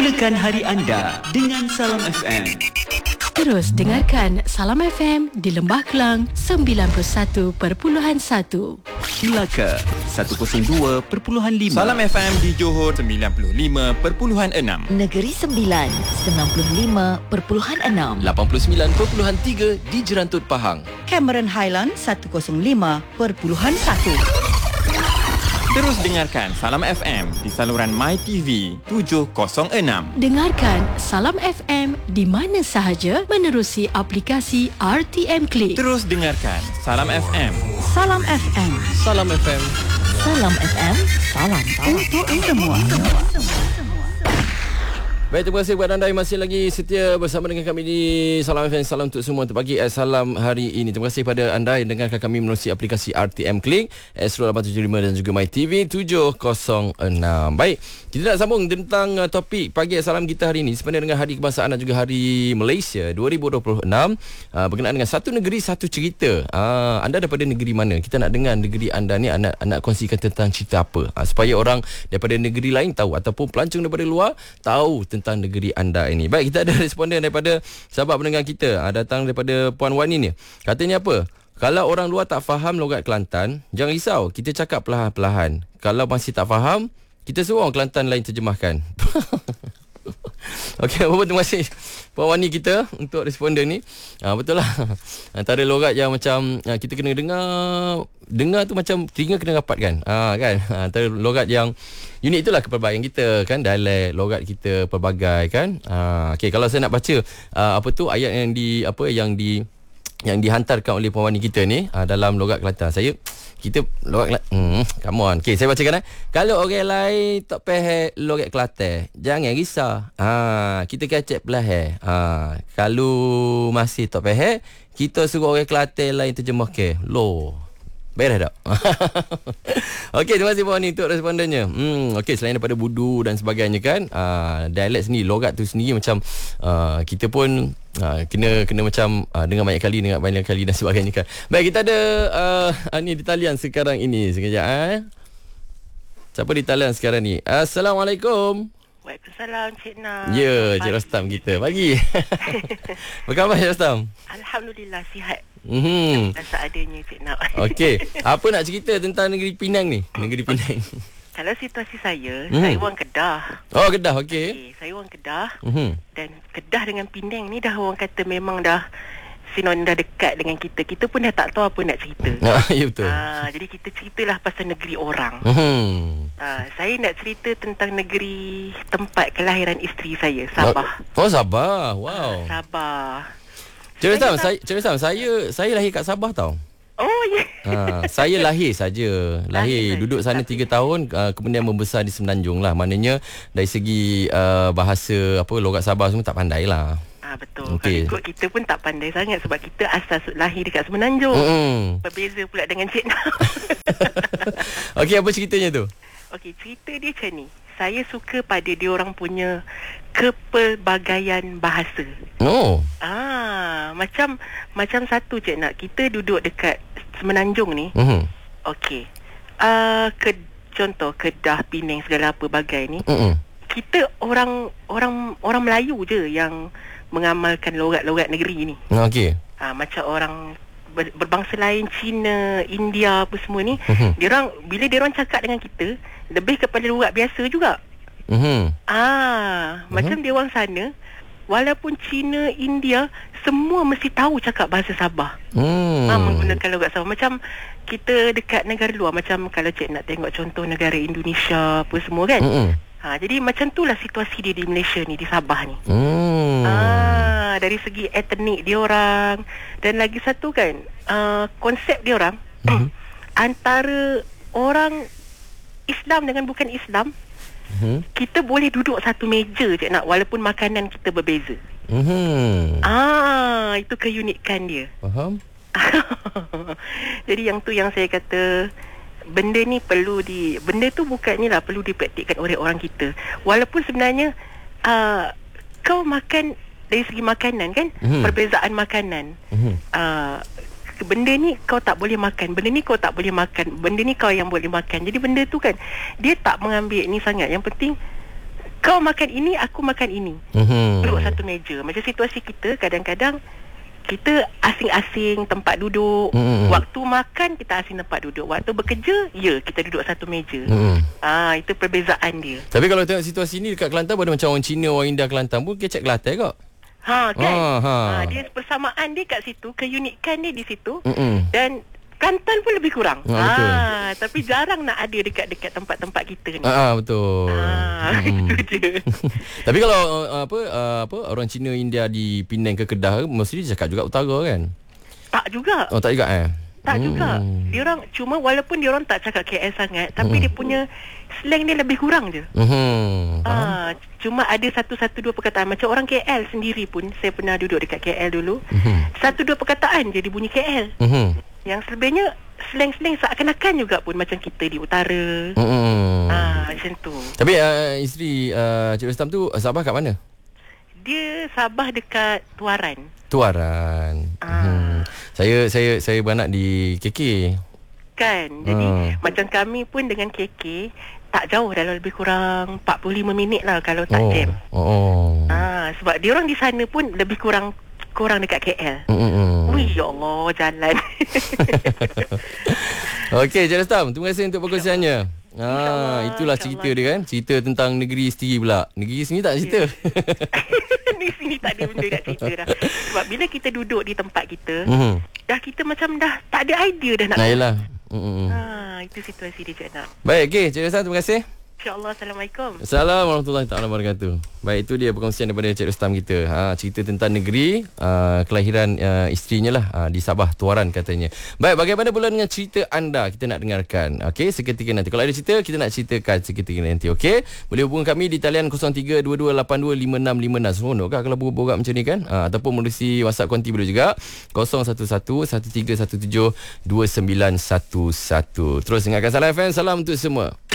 Mulakan hari anda dengan Salam FM. Terus dengarkan Salam FM di Lembah Kelang 91.1, Melaka 102.5, Salam FM di Johor 95.6, Negeri Sembilan 95.6, 89.3 di Jerantut Pahang, Cameron Highland 105.1. Terus dengarkan Salam FM di saluran MyTV 706. Dengarkan Salam FM di mana sahaja menerusi aplikasi RTM Click. Terus dengarkan Salam FM. Salam FM. Salam FM. Salam FM. Salam untuk semua. Baik, terima kasih kepada anda yang masih lagi setia bersama dengan kami di Salam FM. Salam untuk semua untuk pagi Salam hari ini. Terima kasih kepada anda yang dengarkan kami melalui aplikasi RTM Click, Astro 875 dan juga MyTV 706. Baik, kita nak sambung tentang topik pagi Salam kita hari ini sebenarnya dengan Hari Kebangsaan dan juga Hari Malaysia 2026, berkenaan dengan satu negeri satu cerita. Anda daripada negeri mana? Kita nak dengar negeri anda ni, nak kongsikan tentang cerita apa, supaya orang daripada negeri lain tahu ataupun pelancong daripada luar tahu tentang negeri anda ini. Baik, kita ada responden daripada sahabat pendengar kita, datang daripada Puan Wani ni. Katanya apa? Kalau orang luar tak faham logat Kelantan, jangan risau, kita cakap perlahan-lahan. Kalau masih tak faham, kita suruh orang Kelantan lain terjemahkan. Okey, terima kasih Puan Wani kita untuk responden ni. Betul lah. Antara logat yang macam kita kena dengar tu macam telinga kena rapat kan. Kan? Antara logat yang unik itulah kepelbagaian kita kan, dialek logat kita pelbagai kan. Okey, kalau saya nak baca apa tu ayat yang dihantarkan oleh Puan Wani kita ni dalam logat Kelantan. Kita logat come on. Okey, saya bacakan. Kalau orang lain tak faham logat Kelantan, jangan risau. Kita kecek belah. Kalau masih tak faham, kita suruh orang Kelantan lain terjemahkan. Loh. Beres tak? Okey, terima kasih Puan ni untuk respondennya. Okey, selain daripada budu dan sebagainya kan, dialek sendiri, logat tu sendiri macam kita pun kena macam dengar banyak kali dan sebagainya kan. Baik, kita ada ni di talian sekarang ini. Sekejap. Siapa di talian sekarang ni? Assalamualaikum. Waalaikumsalam, Cik Na. Ya, Cik Rostam kita. Pagi. Apa khabar Cik Rostam? Alhamdulillah, sihat. Seadanya, Cik Na. Okey, apa nak cerita tentang negeri Penang ni? Negeri Penang. Kalau situasi saya orang Kedah. Oh, Kedah, okey. Saya orang Kedah. Dan Kedah dengan Penang ni dah orang kata memang dah sinonim, dah dekat dengan kita. Kita pun dah tak tahu apa nak cerita. Ya, betul. Jadi kita ceritalah pasal negeri orang. Saya nak cerita tentang negeri tempat kelahiran isteri saya, Sabah. Oh, Sabah. Wow. Sabah. Cik Sam, saya lahir kat Sabah tau. Oh, ya. Saya lahir saja. Duduk sana 3 tahun, kemudian membesar di Semenanjung lah. Maknanya dari segi bahasa logat Sabah semua tak pandai lah. Betul. Okay. Kalau ikut kita pun tak pandai sangat sebab kita asal lahir dekat Semenanjung. Berbeza pula dengan Cik Na. Okey, apa ceritanya tu? Okey, cerita dia macam ni. Saya suka pada dia orang punya kepelbagaian bahasa. Oh. Macam satu Cik Na, kita duduk dekat Semenanjung ni. Okey. Contoh Kedah, Penang, segala apa bagai ni. Kita orang Melayu je yang mengamalkan logat-logat negeri ni. Okey. Macam orang berbangsa lain, Cina, India apa semua ni, bila dia orang cakap dengan kita lebih kepada logat biasa juga. Macam dia orang sana, walaupun Cina, India, semua mesti tahu cakap bahasa Sabah. Menggunakan logat Sabah. Macam kita dekat negara luar, macam kalau Cik nak tengok contoh negara Indonesia apa semua kan. Jadi macam itulah situasi dia di Malaysia ni, di Sabah ni. Dari segi etnik dia orang, dan lagi satu kan, konsep dia orang antara orang Islam dengan bukan Islam, kita boleh duduk satu meja je nak, walaupun makanan kita berbeza. Itu keunikan dia. Faham? Jadi yang tu yang saya kata, benda ni benda tu bukannya lah perlu dipraktikkan oleh orang kita. Walaupun sebenarnya kau makan dari segi makanan kan, perbezaan makanan. Benda ni kau tak boleh makan, benda ni kau tak boleh makan, benda ni kau yang boleh makan. Jadi benda tu kan, dia tak mengambil ni sangat. Yang penting Kau makan ini, aku makan ini. Duduk satu meja. Macam situasi kita, kadang-kadang kita asing-asing tempat duduk. Waktu makan, kita asing tempat duduk. Waktu bekerja, kita duduk satu meja. Itu perbezaan dia. Tapi kalau tengok situasi ni dekat Kelantan pun ada macam orang Cina, orang India Kelantan pun kecek Kelantan kok. Dia persamaan dia kat situ, keunikan dia di situ. Dan Kelantan pun lebih kurang. Betul. Tapi jarang nak ada dekat-dekat tempat-tempat kita ni. Betul. Itu je. Tapi kalau orang Cina India di Penang ke Kedah, mesti dia cakap juga utara kan? Tak juga. Tak juga Tak juga. Diorang cuma walaupun diorang tak cakap KL sangat, tapi dia punya slang dia lebih kurang je. Cuma ada satu-dua perkataan. Macam orang KL sendiri pun, saya pernah duduk dekat KL dulu. Satu dua perkataan je dibunyi KL. Yang selebihnya slang-slang seakan-akan juga pun macam kita di utara. Macam tu. Tapi isteri Cik Rustam tu Sabah kat mana? Dia Sabah dekat Tuaran. Saya beranak di KK. Kan. Jadi macam kami pun dengan KK tak jauh, dalam lebih kurang 45 minit lah kalau tak jam. Sebab dia orang di sana pun lebih kurang dekat KL. Wih, ya Allah, jalan. Okey, Cik Rustam, terima kasih untuk perkongsiannya. Itulah cerita dia kan. Cerita tentang negeri sendiri pula. Negeri sini tak cerita. Di sini tak ada benda nak cerita dah. Sebab bila kita duduk di tempat kita, dah kita macam dah tak ada idea dah nak. Yalah. Itu situasi dia, Cik Nak. Baik, okey, Cik Rustam, terima kasih. InsyaAllah. Assalamualaikum. Assalamualaikum warahmatullahi taala wabarakatuh. Baik, itu dia perkongsian daripada Cik Rustam kita. Cerita tentang negeri kelahiran isterinya lah, di Sabah, Tuaran katanya. Baik, bagaimana pula dengan cerita anda? Kita nak dengarkan. Okey, seketika nanti. Kalau ada cerita, kita nak ceritakan seketika nanti. Okey, boleh hubungi kami di talian 0322825656. Seronok kalau borak macam ni kan? Ataupun menerusi WhatsApp konti boleh juga 011131729111. Terus dengarkan Salam FM. Salam untuk semua.